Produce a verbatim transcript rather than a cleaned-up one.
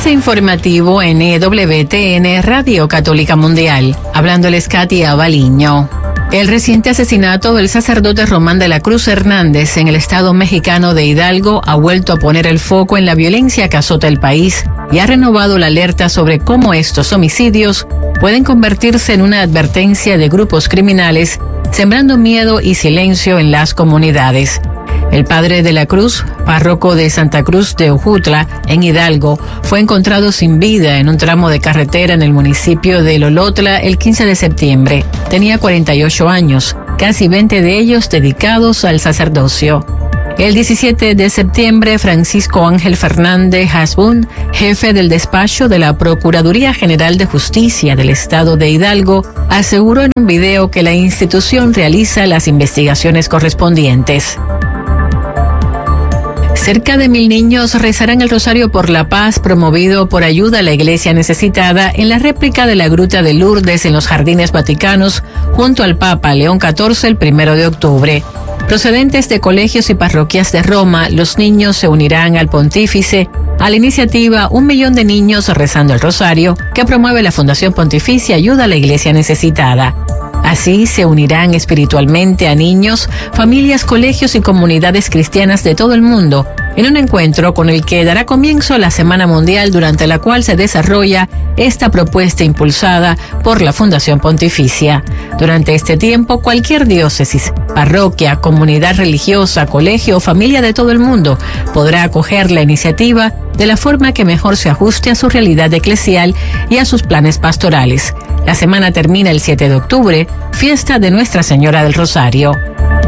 Avance informativo en E W T N Radio Católica Mundial. Hablándoles Katia Baliño. El reciente asesinato del sacerdote Román de la Cruz Hernández en el estado mexicano de Hidalgo ha vuelto a poner el foco en la violencia que azota el país y ha renovado la alerta sobre cómo estos homicidios pueden convertirse en una advertencia de grupos criminales, sembrando miedo y silencio en las comunidades. El padre de la Cruz, párroco de Santa Cruz de Ojutla, en Hidalgo, fue encontrado sin vida en un tramo de carretera en el municipio de Lolotla el quince de septiembre. Tenía cuarenta y ocho años, casi veinte de ellos dedicados al sacerdocio. El diecisiete de septiembre, Francisco Ángel Fernández Hasbún, jefe del despacho de la Procuraduría General de Justicia del Estado de Hidalgo, aseguró en un video que la institución realiza las investigaciones correspondientes. Cerca de mil niños rezarán el Rosario por la Paz, promovido por Ayuda a la Iglesia Necesitada, en la réplica de la Gruta de Lourdes en los Jardines Vaticanos, junto al Papa León catorce el primero de octubre. Procedentes de colegios y parroquias de Roma, los niños se unirán al pontífice a la iniciativa Un Millón de Niños Rezando el Rosario, que promueve la Fundación Pontificia Ayuda a la Iglesia Necesitada. Así se unirán espiritualmente a niños, familias, colegios y comunidades cristianas de todo el mundo en un encuentro con el que dará comienzo la Semana Mundial, durante la cual se desarrolla esta propuesta impulsada por la Fundación Pontificia. Durante este tiempo, cualquier diócesis, parroquia, comunidad religiosa, colegio o familia de todo el mundo podrá acoger la iniciativa de la forma que mejor se ajuste a su realidad eclesial y a sus planes pastorales. La semana termina el siete de octubre, fiesta de Nuestra Señora del Rosario.